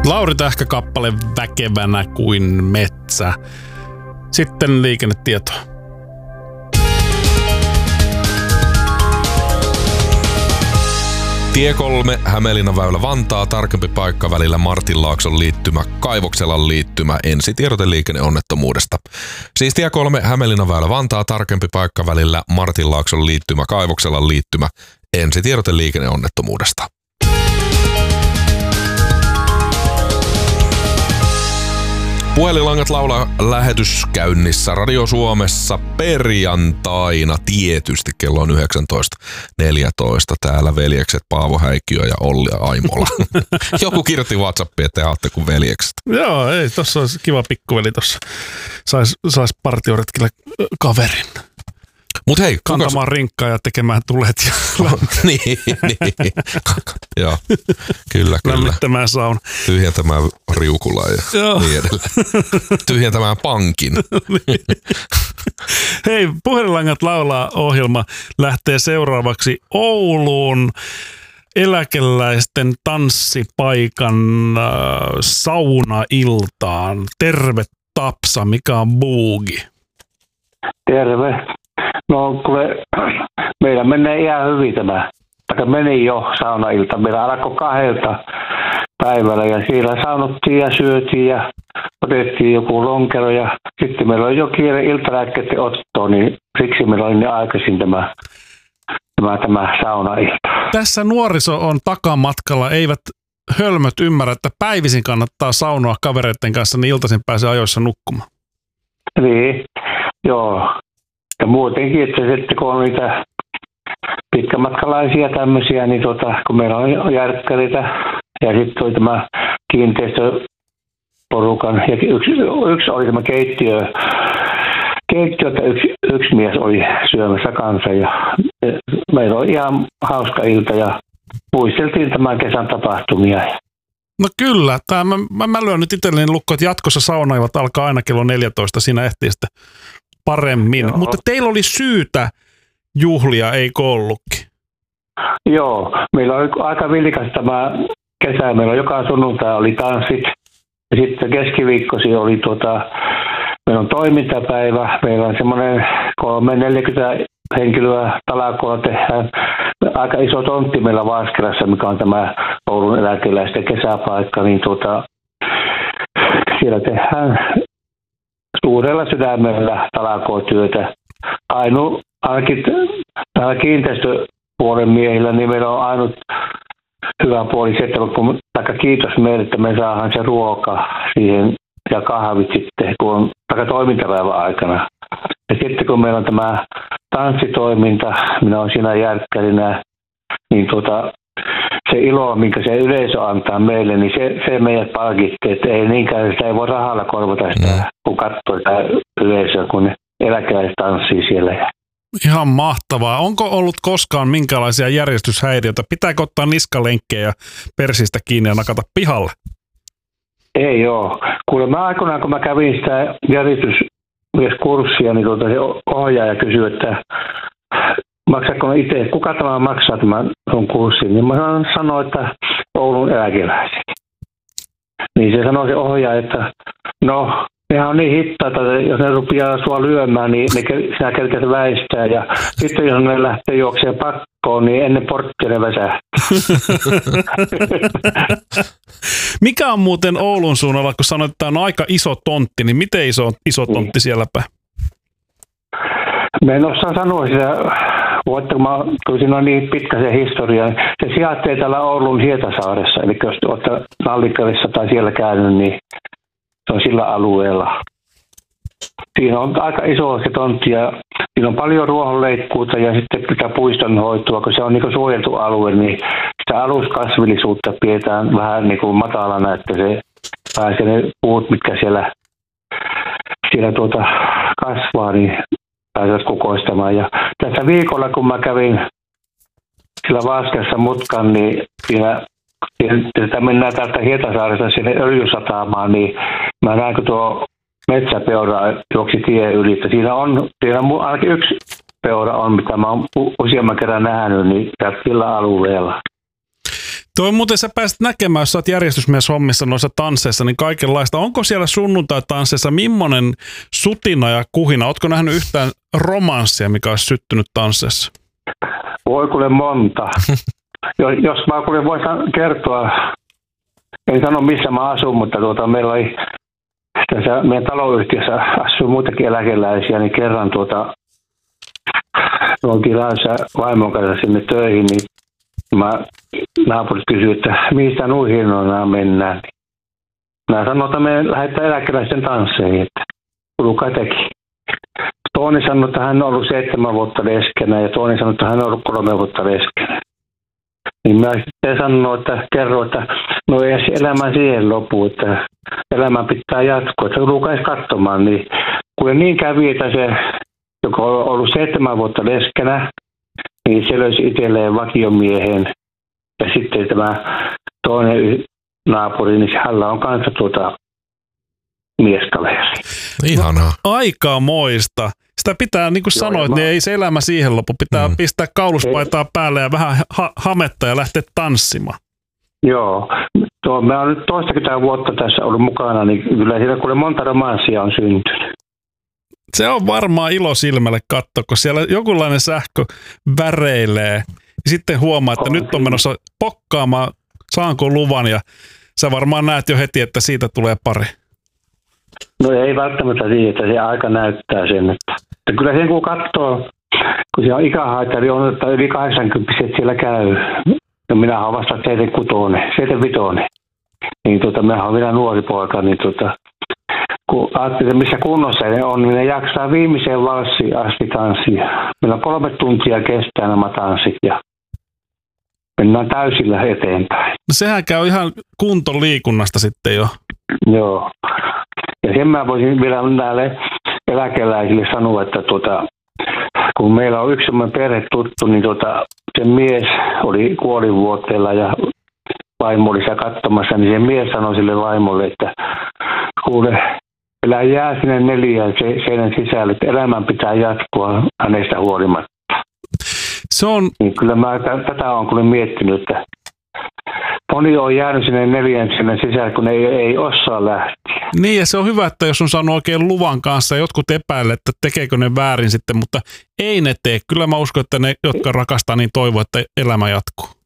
Lauri Tähkä-kappale Väkevänä kuin metsä. Sitten liikennetietoa. Tie 3, Hämeenlinnan-väylä Vantaa, tarkempi paikka välillä Martinlaakson liittymä, Kaivokselan liittymä, ensitiedote liikenneonnettomuudesta. Siis tie 3, Hämeenlinnan-väylä Vantaa, tarkempi paikka välillä Martinlaakson liittymä, Kaivokselan liittymä, ensitiedote liikenneonnettomuudesta. Puhelinlangat laulaa lähetys käynnissä Radio Suomessa perjantaina tietysti kello on 19.14. Täällä veljekset Paavo Häikkiö ja Olli Aimola. Joku kirjoitti WhatsAppiin, että te olette kuin veljekset. Joo, ei, tossa olisi kiva pikkuveli tossa. Sais partioretkillä kaverin. Mut hei, kantamaan rinkkaa ja tekemään tulet ja niin. Joo, kyllä. Lämmittämään sauna. Tyhjentämään riukulaa ja niin edelleen. Tyhjentämään pankin. Hei, Puhelinlangat laulaa -ohjelma lähtee seuraavaksi Ouluun eläkeläisten tanssipaikan saunailtaan. Terve Tapsa, mikä on buugi? Terve. No kuule, meillä menee ihan hyvin tämä. Tai meni jo saunailta. Meillä alkoi 2 päivällä ja siellä saunottiin ja syötiin ja otettiin joku lonkero ja sitten meillä oli jo kiire iltalääkkeiden ottoon, niin siksi meillä oli niin aikaisin tämä saunailta. Tässä nuoriso on takamatkalla, eivät hölmöt ymmärrä, että päivisin kannattaa saunoa kavereiden kanssa, niin iltaisin pääsee ajoissa nukkumaan. Niin, joo. Ja muutenkin, että sitten kun on niitä pitkämatkalaisia tämmöisiä, niin kun meillä on järkkäreitä ja sitten oli tämä kiinteistöporukan ja yksi oli tämä keittiö, että yksi mies oli syömässä kanssa ja meillä oli ihan hauska ilta ja muisteltiin tämän kesän tapahtumia. No kyllä, mä lyön nyt itselleni lukko, että jatkossa saunaivat alkaa aina kello 14, siinä ehtii sitten paremmin. Joo. Mutta teillä oli syytä juhlia, eikö ollutkin? Joo, meillä oli aika vilkas tämä kesä. Meillä joka sunnuntai oli tanssit. Ja sitten keskiviikkosi oli meillä on toimintapäivä. Meillä on semmoinen 30-40 henkilöä talakolla tehdään. Aika iso tontti meillä Vaaskelassa, mikä on tämä Oulun eläkeläisten kesäpaikka. Niin siellä tehdään suurella sydämellä talakotyötä. Ainakin täällä kiinteistöpuolen miehillä, niin meillä on ainut hyvä puoli se, että kiitos meille, että me saadaan se ruoka siihen ja kahvit sitten, kun on toimintapäivän aikana. Ja sitten kun meillä on tämä tanssitoiminta, minä olen siinä järkkärinä, niin se ilo, minkä se yleisö antaa meille, niin se meidät palkitti, että ei niinkään, sitä ei voi rahalla korvata sitä, kun katsoo sitä yleisöä, kun eläkeläiset tanssii siellä. Ihan mahtavaa. Onko ollut koskaan minkälaisia järjestyshäiriöitä? Pitääkö ottaa niskalenkkejä ja persistä kiinni ja nakata pihalle? Ei oo. Kuule, aikoinaan kun mä kävin sitä järjestyskurssia, niin se ohjaaja kysyi, että maksatko itse, kuka tämä maksaa tämän kurssin? Niin mä sanoin, että Oulun eläkeläiset. Niin se sanoi se ohjaaja, että no, nehän on niin hittaita, että jos ne rupeaa sua lyömään, niin sinä kerkeät väistää. Ja sitten jos ne lähtee juoksemaan pakkoon, niin ennen porttia ne väsähtää. Mikä on muuten Oulun suunnalla, kun sanoit, että tämä on aika iso tontti, niin miten iso tontti siellä päin? Mä en osaa sanoa sitä, kun siinä on niin pitkä se historia. Se sijaitsee täällä Oulun Hietasaaressa, eli jos olette Nallikarissa tai siellä käynyt, niin se on sillä alueella. Siinä on aika iso se tontti ja siinä on paljon ruohonleikkuuta ja sitten pitää puistonhoitoa, kun se on niin suojeltu alue, niin sitä aluskasvillisuutta pidetään vähän niin kuin matalana, että se pääsee ne puut, mitkä siellä kasvaa, niin pääsevät kukoistamaan. Ja tässä viikolla, kun mä kävin sillä Vaaskelassa mutkan, niin siinä mennään täältä Hietasaaresta sinne öljysatamaan, niin mä näin, kun tuo metsäpeura juoksi tie yli. Siinä on ainakin yksi peura on, mitä mä oon useamman kerran nähnyt, niin sillä alueella. Toi muuten sä pääsit näkemään, jos sä oot järjestysmies hommissa noissa tansseissa, niin kaikenlaista. Onko siellä sunnuntai-tansseissa millainen sutina ja kuhina? Ootko nähnyt yhtään romanssia, mikä olisi syttynyt tansseissa? Voi kuule monta. Jos mä kuule voisin kertoa, en sano missä mä asun, mutta meillä oli tässä meidän taloyhtiössä asuu muitakin eläkeläisiä, niin kerran oltiin lähdössä vaimon kanssa sinne töihin, niin naapurit kysyivät, että mistä nuihin mennään. Mä sanoin, että me lähdetään eläkeläisten tansseihin, että tulkaa teki. Toinen sanoi, että hän on ollut 7 vuotta leskenä ja toinen sanoi, että hän on ollut 3 vuotta leskenä. Niin mä sitten sanoin, että kerroin, että no ei se elämä siihen lopu, että elämä pitää jatkua, että tulkaa katsomaan. Niin kun niin kävi, että se, joka on ollut 7 vuotta leskenä, niin se löysi itselleen vakiomiehen. Ja sitten tämä toinen naapuri, niin hänellä on kanssa mieskaveri. Ihanaa. Aikamoista. Sitä pitää, niin kuin sanoit, niin ei se elämä siihen lopu. Pitää pistää kauluspaitaa päälle ja vähän hametta ja lähteä tanssimaan. Joo. Mä oon nyt 20 vuotta tässä ollut mukana, niin kyllä siinä kuule monta romanssia on syntynyt. Se on varmaan ilo silmälle katsoa, kun siellä jokinlainen sähkö väreilee. Ja sitten huomaa, että nyt on menossa pokkaamaan, saanko luvan, ja sä varmaan näet jo heti, että siitä tulee pari. No ei välttämättä siitä, että se aika näyttää sen. Että kyllä sen kun katsoo, kun siellä on ikähaitari, on että yli 80 siellä käy. Ja minä olen vasta 75. Niin minä olen vielä nuori poika, niin kun ajattelin, missä kunnossa ne on, niin ne jaksaa viimeiseen valssiin asti tanssia. Meillä on 3 tuntia kestää nämä tanssit ja mennään täysillä eteenpäin. No sehän käy ihan kuntoliikunnasta sitten jo. Joo. Ja sen mä voisin vielä näille eläkeläisille sanoa, että kun meillä on yksi semmoinen perhe tuttu, niin sen mies oli kuolinvuoteella ja vaimo oli siellä katsomassa, niin se mies sanoi sille vaimolle, että kuule, elää jää sinne 4 seinän sisälle, että elämän pitää jatkua hänestä huolimatta. Se on... Niin kyllä mä tätä olen kyllä miettinyt, että moni on jäänyt sinne 4 seinän sisälle, kun ei osaa lähteä. Niin, ja se on hyvä, että jos on saanut oikein luvan kanssa, jotkut epäilee, että tekeekö ne väärin sitten, mutta ei ne tee. Kyllä mä uskon, että ne, jotka rakastaa, niin toivoo, että elämä jatkuu.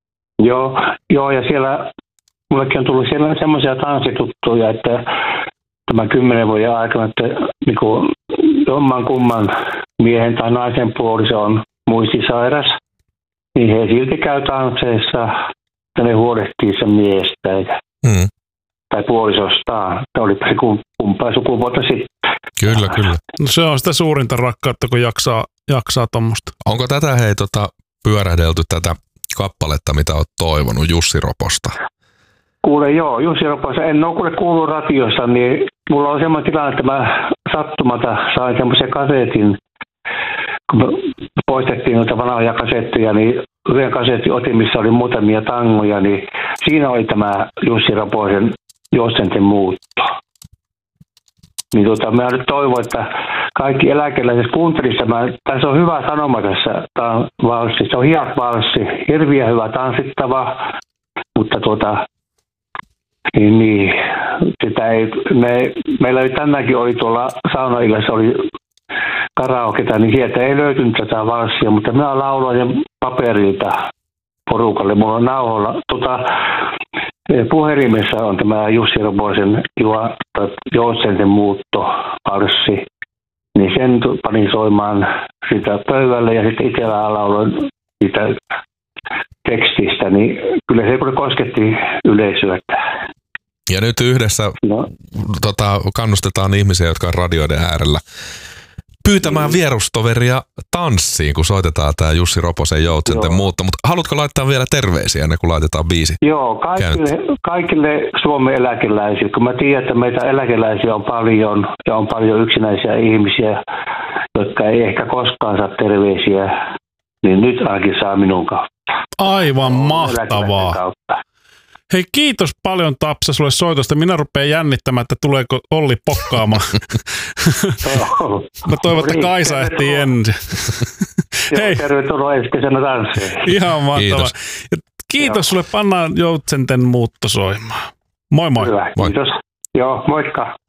Joo, ja siellä mullekin on tullut siellä semmoisia tanssituttuja, että tämän 10 vuoden aikana, että niin jomman kumman miehen tai naisen puoliso on muistisairas, niin he silti käy tansseissa ja ne huolehtii sen miestä tai puolisostaan. Tämä oli kumpaa sukupuolta sitten. Kyllä. No se on sitä suurinta rakkautta, kun jaksaa tuommoista. Onko tätä pyörähdelty tätä kappaletta, mitä olet toivonut Jussi Roposta? Kuule joo, Jussi Roposta. En ole kuule kuullut radiossa, niin mulla on semmoinen tilanne, että mä sattumata sain semmoisen kasetin, kun poistettiin noita vanhoja kasetteja, niin yhden kasetin otin, missä oli muutamia tangoja, niin siinä oli tämä Jussi Roposen Jostenten muutto. Niin mä nyt toivon, että kaikki eläkeläiset kuuntelisivat. Tässä on hyvä sanoma tässä valssissa. Se on hieno valssi, hirveän hyvä tanssittava, mutta niin, sitä ei, meillä oli tänäänkin oli tuolla saunaillassa oli karaoketa, niin sieltä ei löytynyt tätä valssia, mutta minä lauloin paperilta porukalle. Mulla on nauhoilla. Puhelimessa on tämä Jussi Roposen Jostenten muuttovalssi. Niin sen panin soimaan sitä pöydälle ja sitten itsellään lauloin siitä tekstistä. Niin kyllä se kosketti yleisöä. Ja nyt yhdessä kannustetaan ihmisiä, jotka on radioiden äärellä, pyytämään vierustoveria tanssiin, kun soitetaan tämä Jussi Roposen Jostenten muutto. Mutta haluatko laittaa vielä terveisiä ennen kuin laitetaan biisi? Joo, kaikille Suomen eläkeläisille. Kun mä tiedän, että meitä eläkeläisiä on paljon ja on paljon yksinäisiä ihmisiä, jotka ei ehkä koskaan saa terveisiä, niin nyt ainakin saa minun kautta. Aivan mahtavaa. Hei, kiitos paljon Tapsa sulle soitosta. Minä rupean jännittämään, että tuleeko Olli pokkaamaan. Mä toivon, että Kaisa ehtii ensin. Hei. Tervetuloa ensi kesänä tanssiin. Ihan mahtavaa. Kiitos sulle, pannaan Joutsenten muutto soimaan. Moi moi. Hyvä, Moi. kiitos. Joo, moikka.